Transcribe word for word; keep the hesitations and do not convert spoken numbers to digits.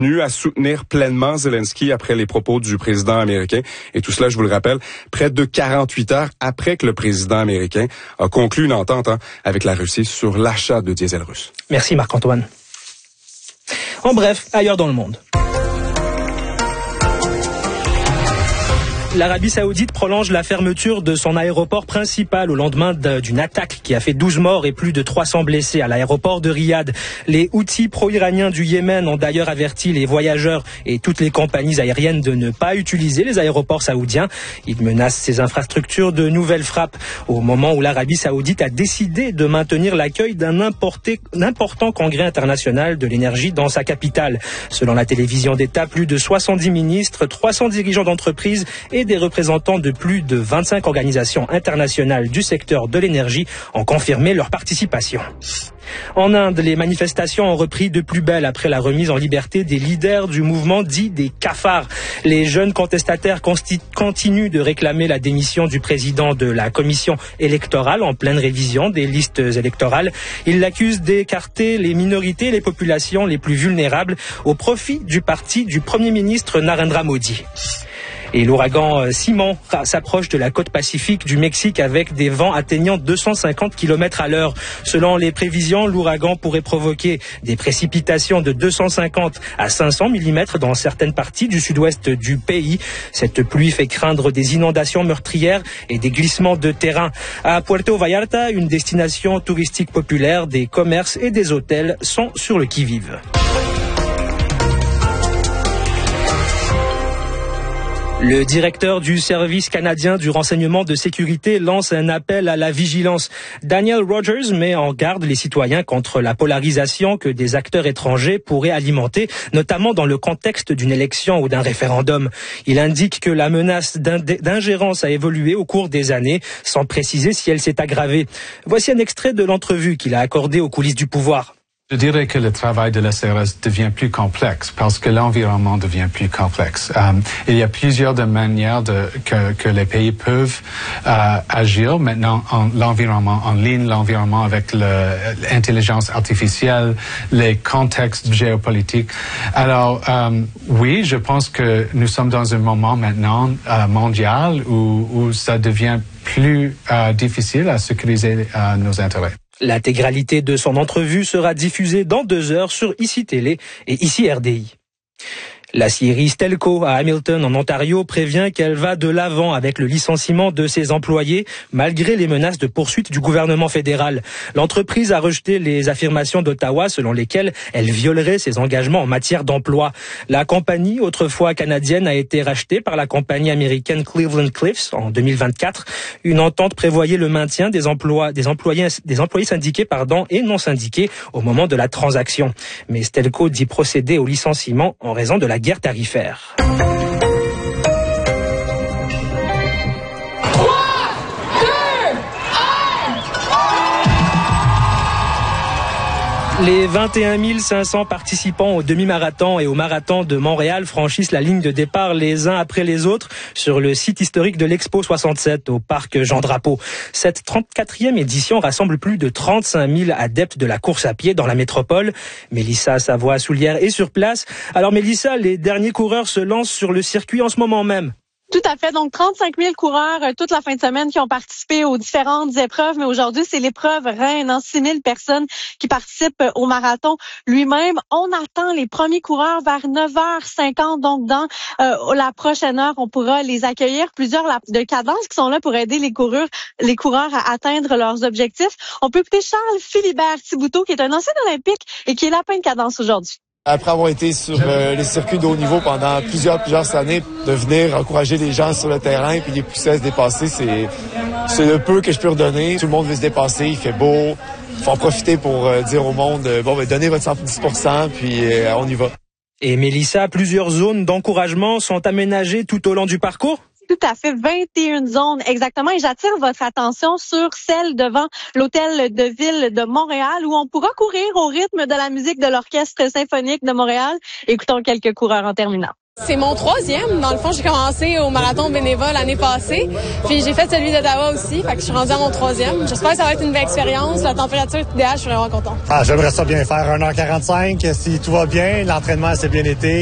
à soutenir pleinement Zelensky après les propos du président américain. Et tout cela, je vous le rappelle, près de quarante-huit heures après que le président américain a conclu une entente hein, avec la Russie sur l'achat de diesel russe. Merci Marc-Antoine. En bref, ailleurs dans le monde. L'Arabie Saoudite prolonge la fermeture de son aéroport principal au lendemain d'une attaque qui a fait douze morts et plus de trois cents blessés à l'aéroport de Riyad. Les Houthis pro-iraniens du Yémen ont d'ailleurs averti les voyageurs et toutes les compagnies aériennes de ne pas utiliser les aéroports saoudiens. Ils menacent ces infrastructures de nouvelles frappes au moment où l'Arabie Saoudite a décidé de maintenir l'accueil d'un important congrès international de l'énergie dans sa capitale. Selon la télévision d'État, plus de soixante-dix ministres, trois cents dirigeants d'entreprises et des représentants de plus de vingt-cinq organisations internationales du secteur de l'énergie ont confirmé leur participation. En Inde, les manifestations ont repris de plus belle après la remise en liberté des leaders du mouvement dit des cafards. Les jeunes contestataires continuent de réclamer la démission du président de la commission électorale en pleine révision des listes électorales. Ils l'accusent d'écarter les minorités et les populations les plus vulnérables au profit du parti du Premier ministre Narendra Modi. Et l'ouragan Simon s'approche de la côte pacifique du Mexique avec des vents atteignant deux cent cinquante kilomètres à l'heure. Selon les prévisions, l'ouragan pourrait provoquer des précipitations de deux cent cinquante à cinq cents millimètres dans certaines parties du sud-ouest du pays. Cette pluie fait craindre des inondations meurtrières et des glissements de terrain. À Puerto Vallarta, une destination touristique populaire, des commerces et des hôtels sont sur le qui-vive. Le directeur du service canadien du renseignement de sécurité lance un appel à la vigilance. Daniel Rogers met en garde les citoyens contre la polarisation que des acteurs étrangers pourraient alimenter, notamment dans le contexte d'une élection ou d'un référendum. Il indique que la menace d'ingérence a évolué au cours des années, sans préciser si elle s'est aggravée. Voici un extrait de l'entrevue qu'il a accordée aux coulisses du pouvoir. Je dirais que le travail de la C R S devient plus complexe parce que l'environnement devient plus complexe. Euh, il y a plusieurs de manières de, que, que les pays peuvent euh, agir maintenant en l'environnement en ligne, l'environnement avec l'intelligence artificielle, les contextes géopolitiques. Alors euh, oui, je pense que nous sommes dans un moment maintenant euh, mondial où, où ça devient plus euh, difficile à sécuriser euh, nos intérêts. L'intégralité de son entrevue sera diffusée dans deux heures sur Ici Télé et Ici R D I. L'aciérie Stelco à Hamilton en Ontario prévient qu'elle va de l'avant avec le licenciement de ses employés malgré les menaces de poursuite du gouvernement fédéral. L'entreprise a rejeté les affirmations d'Ottawa selon lesquelles elle violerait ses engagements en matière d'emploi. La compagnie, autrefois canadienne, a été rachetée par la compagnie américaine Cleveland Cliffs en deux mille vingt-quatre. Une entente prévoyait le maintien des emplois, des employés, des employés syndiqués, pardon, et non syndiqués au moment de la transaction. Mais Stelco dit procéder au licenciement en raison de la guerre tarifaire. Les vingt et un mille cinq cents participants au demi-marathon et au marathon de Montréal franchissent la ligne de départ les uns après les autres sur le site historique de l'Expo soixante-sept au parc Jean-Drapeau. Cette trente-quatrième édition rassemble plus de trente-cinq mille adeptes de la course à pied dans la métropole. Mélissa Savoie-Soulière est sur place. Alors Mélissa, les derniers coureurs se lancent sur le circuit en ce moment même. Tout à fait. Donc, trente-cinq mille coureurs euh, toute la fin de semaine qui ont participé aux différentes épreuves. Mais aujourd'hui, c'est l'épreuve reine. Hein, six mille personnes qui participent au marathon lui-même. On attend les premiers coureurs vers neuf heures cinquante. Donc, dans euh, la prochaine heure, on pourra les accueillir. Plusieurs de cadences qui sont là pour aider les coureurs, les coureurs à atteindre leurs objectifs. On peut écouter Charles Philibert Thibouteau, qui est un ancien olympique et qui est là plein de cadence aujourd'hui. Après avoir été sur euh, les circuits de haut niveau pendant plusieurs, plusieurs années, de venir encourager les gens sur le terrain puis les pousser à se dépasser, c'est, c'est le peu que je peux redonner. Tout le monde veut se dépasser, il fait beau. Faut en profiter pour euh, dire au monde, euh, bon, ben, donnez votre cent dix pour cent puis euh, on y va. Et Mélissa, plusieurs zones d'encouragement sont aménagées tout au long du parcours? Tout à fait, vingt et une zones exactement. Et j'attire votre attention sur celle devant l'hôtel de ville de Montréal où on pourra courir au rythme de la musique de l'Orchestre symphonique de Montréal. Écoutons quelques coureurs en terminant. C'est mon troisième. Dans le fond, j'ai commencé au marathon bénévole l'année passée. Puis j'ai fait celui d'Ottawa aussi. Fait que je suis rendue à mon troisième. J'espère que ça va être une belle expérience. La température est idéale. Je suis vraiment contente. Ah, j'aimerais ça bien faire un heure quarante-cinq. Si tout va bien, l'entraînement s'est bien été.